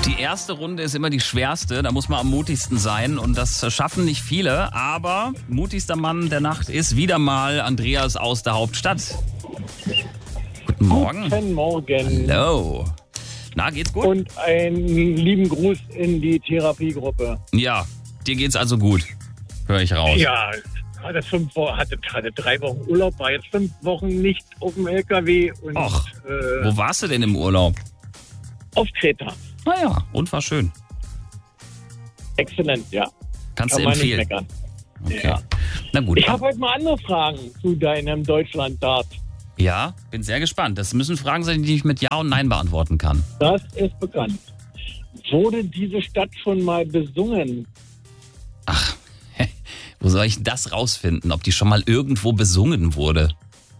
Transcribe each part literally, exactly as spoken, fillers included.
Die erste Runde ist immer die schwerste, da muss man am mutigsten sein und das schaffen nicht viele, aber mutigster Mann der Nacht ist wieder mal Andreas aus der Hauptstadt. Guten Morgen. Guten Morgen. Hallo. Na, geht's gut? Und einen lieben Gruß in die Therapiegruppe. Ja, dir geht's also gut, höre ich raus. Ja, hatte, fünf Wochen, hatte, hatte drei Wochen Urlaub, war jetzt fünf Wochen nicht auf dem L K W. Und, Och, äh, wo warst du denn im Urlaub? auf Kreta. Naja, und war schön. Exzellent, ja. Kannst Kann du man nicht empfehlen. meckern. Okay. Ja. Na gut. Ich habe heute mal andere Fragen zu deinem Deutschland-Dart. Ja, bin sehr gespannt. Das müssen Fragen sein, die ich mit Ja und Nein beantworten kann. Das ist bekannt. Wurde diese Stadt schon mal besungen? Ach, wo soll ich das rausfinden, ob die schon mal irgendwo besungen wurde?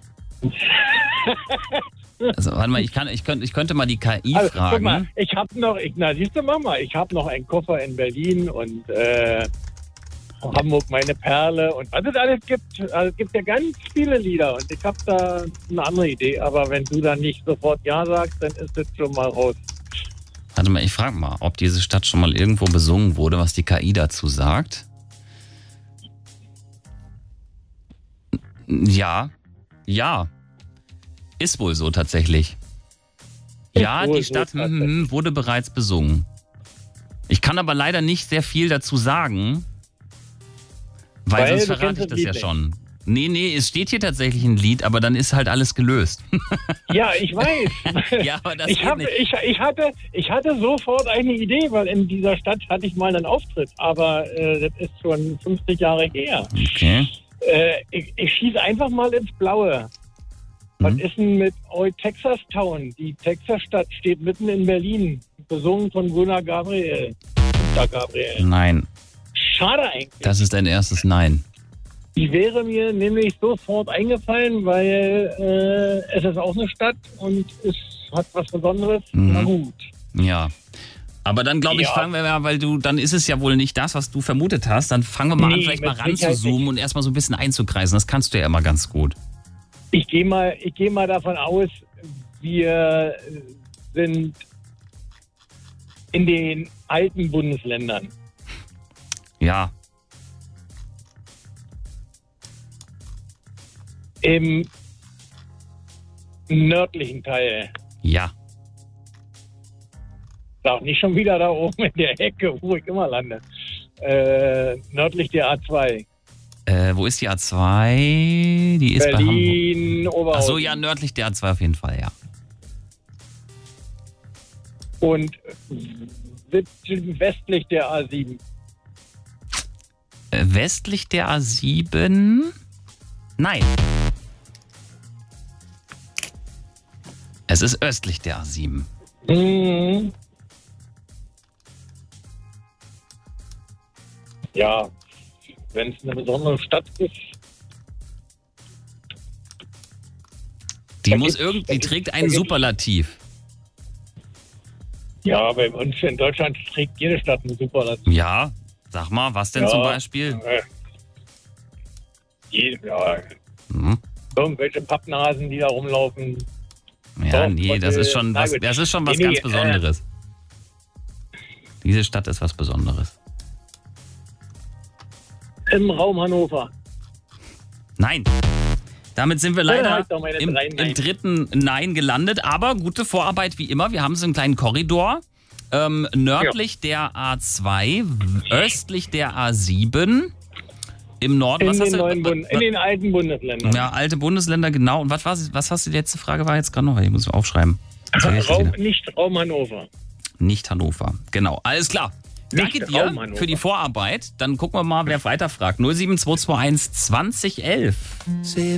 Also, warte mal, ich, kann, ich, könnte, ich könnte mal die K I Also, fragen. guck mal, ich habe noch, ich, na siehst du, Mama, ich habe noch einen Koffer in Berlin und äh, Hamburg meine Perle und was es alles gibt. Also, es gibt ja ganz viele Lieder und ich habe da eine andere Idee, aber wenn du dann nicht sofort Ja sagst, dann ist das schon mal raus. Warte mal, ich frage mal, ob diese Stadt schon mal irgendwo besungen wurde, was die K I dazu sagt. Ja, ja, ist wohl so tatsächlich. Ist Ja, wohl die so Stadt hm, hm, hm, wurde bereits besungen. Ich kann aber leider nicht sehr viel dazu sagen, weil, Weil sonst du verrate kennst ich das das ja Lied schon. Nee, nee, es steht hier tatsächlich ein Lied, aber dann ist halt alles gelöst. Ja, ich weiß. Ja, aber das ich, geht hab, nicht. ich, ich, hatte, ich hatte sofort eine Idee, weil in dieser Stadt hatte ich mal einen Auftritt, aber äh, das ist schon fünfzig Jahre her. Okay. Äh, ich ich schieße einfach mal ins Blaue. Was Mhm. ist denn mit Old Texas Town? Die Texas-Stadt steht mitten in Berlin, besungen von Gunnar Gabriel. Gunnar Gabriel. Nein, Schade eigentlich. das ist ein erstes Nein. Die wäre mir nämlich sofort eingefallen, weil äh, es ist auch eine Stadt und es hat was Besonderes. Mhm. Na gut. Ja. Aber dann glaube ich, Ja. fangen wir mal, weil du, dann ist es ja wohl nicht das, was du vermutet hast. Dann fangen wir mal an, Nee, vielleicht mit mal Sicherheit ranzuzoomen und erstmal so ein bisschen einzukreisen. Das kannst du ja immer ganz gut. Ich gehe mal, ich gehe mal davon aus, wir sind in den alten Bundesländern. Ja. Im nördlichen Teil. Ja. Sag nicht schon wieder da oben in der Ecke, wo ich immer lande. Äh, nördlich der A zwei. Äh, wo ist die A zwei? Die ist bei Hamburg. Berlin, Oberhausen. Ach so, ja, nördlich der A zwei auf jeden Fall, ja. Und westlich der A sieben. Äh, westlich der A sieben? Nein. Es ist östlich der A sieben. Mhm. Ja, wenn es eine besondere Stadt ist. Die Da muss gibt's- irgendwie, da die gibt's- trägt da einen gibt's- Superlativ. Ja, bei uns in Deutschland trägt jede Stadt einen Superlativ. Ja, sag mal, was denn Ja. zum Beispiel? Äh, je- ja, Hm. irgendwelche Pappnasen, die da rumlaufen. Ja, Doch, nee, und, das ist äh, schon na was, gut. das ist schon was Nee, ganz nee, Besonderes. Diese Stadt ist was Besonderes. Im Raum Hannover. Nein. Damit sind wir Ja, leider halt doch meine im, drei im Nein. dritten Nein gelandet. Aber gute Vorarbeit wie immer. Wir haben so einen kleinen Korridor. Ähm, nördlich der A zwei, östlich der A sieben. Im Norden, In was hast den, du? neuen Bund in den alten Bundesländern. Ja, alte Bundesländer, genau. Und was, war, was hast du, die letzte Frage war jetzt gerade noch? Ich muss mal aufschreiben. Jetzt vergesse ich Raum, wieder. nicht Raum Hannover. Nicht Hannover. Genau, alles klar. Danke Nicht dir Raum Hannover. für die Vorarbeit. Dann gucken wir mal, wer weiterfragt. null sieben zwei zwei eins zwanzig elf.